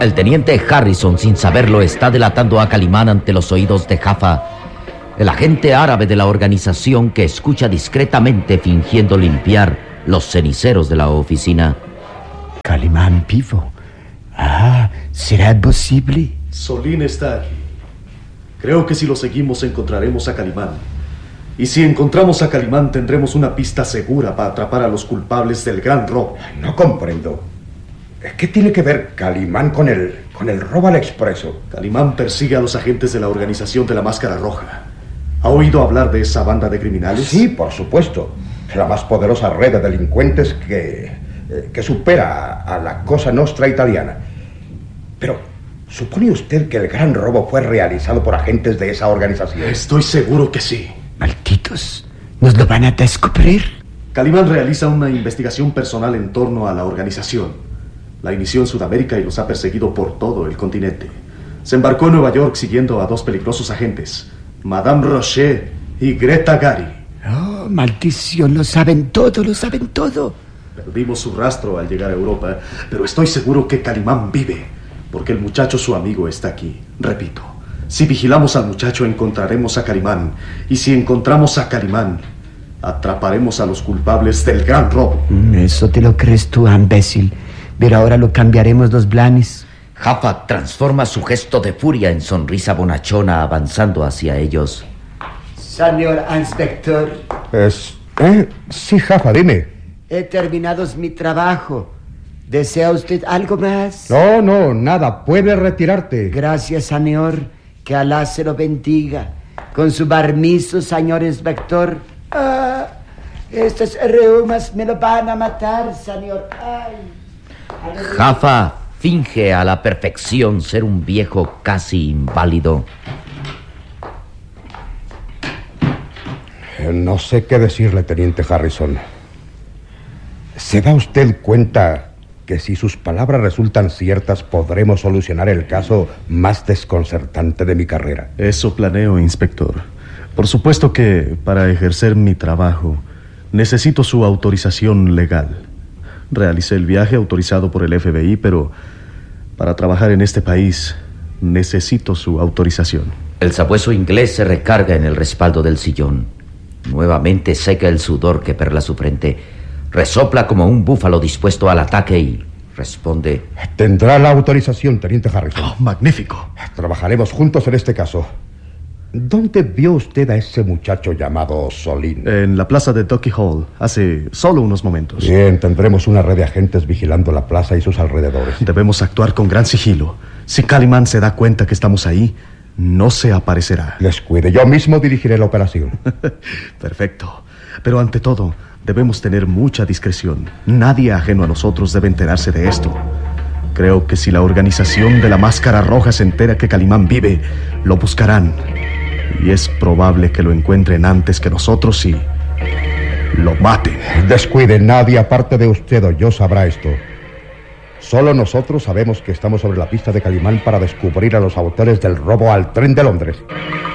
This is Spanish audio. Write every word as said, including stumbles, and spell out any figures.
El teniente Harrison, sin saberlo, está delatando a Calimán ante los oídos de Jaffa, el agente árabe de la organización que escucha discretamente fingiendo limpiar los ceniceros de la oficina. Calimán vivo. Ah, ¿será posible? Solín está aquí. Creo que si lo seguimos encontraremos a Calimán. Y si encontramos a Calimán tendremos una pista segura para atrapar a los culpables del gran robo. No comprendo. ¿Qué tiene que ver Calimán con el, con el robo al expreso? Calimán persigue a los agentes de la organización de la Máscara Roja. ¿Ha oído hablar de esa banda de criminales? Sí, por supuesto. La más poderosa red de delincuentes que, que supera a la Cosa Nostra italiana. Pero, ¿supone usted que el gran robo fue realizado por agentes de esa organización? Estoy seguro que sí. Malditos, ¿nos lo van a descubrir? Calimán realiza una investigación personal en torno a la organización. La inició en Sudamérica y los ha perseguido por todo el continente. Se embarcó en Nueva York siguiendo a dos peligrosos agentes, Madame Rocher y Greta Gary. Oh, maldición, lo saben todo, lo saben todo. Perdimos su rastro al llegar a Europa, pero estoy seguro que Calimán vive, porque el muchacho, su amigo, está aquí. Repito, si vigilamos al muchacho encontraremos a Calimán, y si encontramos a Calimán, atraparemos a los culpables del gran robo. Eso te lo crees tú, imbécil. Pero ahora lo cambiaremos los planes. Jaffa transforma su gesto de furia en sonrisa bonachona avanzando hacia ellos. Señor inspector. Es... ¿Eh? Sí, Jaffa, dime. He terminado mi trabajo. ¿Desea usted algo más? No, no, nada. Puede retirarte. Gracias, señor. Que Alá se lo bendiga. Con su permiso, señor inspector. Ah, estos reumas me lo van a matar, señor. Ay. Jaffa finge a la perfección ser un viejo casi inválido. No sé qué decirle, teniente Harrison. ¿Se da usted cuenta que si sus palabras resultan ciertas podremos solucionar el caso más desconcertante de mi carrera? Eso planeo, inspector. Por supuesto que para ejercer mi trabajo necesito su autorización legal. Realicé el viaje autorizado por el F B I, pero para trabajar en este país necesito su autorización. El sabueso inglés se recarga en el respaldo del sillón. Nuevamente seca el sudor que perla su frente. Resopla como un búfalo dispuesto al ataque y responde: Tendrá la autorización, teniente Harrison. Oh, magnífico. Trabajaremos juntos en este caso. ¿Dónde vio usted a ese muchacho llamado Solín? En la plaza de Ducky Hall, hace solo unos momentos. Bien, tendremos una red de agentes vigilando la plaza y sus alrededores. Debemos actuar con gran sigilo. Si Calimán se da cuenta que estamos ahí, no se aparecerá. Descuide, yo mismo dirigiré la operación. Perfecto. Pero ante todo, debemos tener mucha discreción. Nadie ajeno a nosotros debe enterarse de esto. Creo que si la organización de la Máscara Roja se entera que Calimán vive, lo buscarán. Y es probable que lo encuentren antes que nosotros y lo maten. Descuide, nadie aparte de usted o yo sabrá esto. Solo nosotros sabemos que estamos sobre la pista de Calimán para descubrir a los autores del robo al tren de Londres.